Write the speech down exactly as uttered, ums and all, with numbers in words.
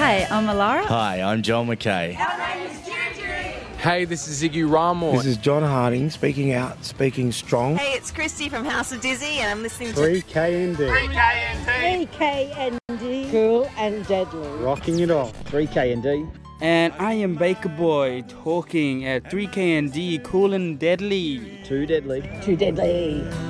Hi, I'm Alara. Hi, I'm Joel McKay. Hey, this is Ziggy Ramor. This is John Harding, speaking out, speaking strong. Hey, it's Christy from House of Dizzy, and I'm listening to three K N D. three K N D. three K N D. Cool and deadly. Rocking it off. three K N D. And I am Baker Boy, talking at three K N D, cool and deadly. Too deadly. Too deadly.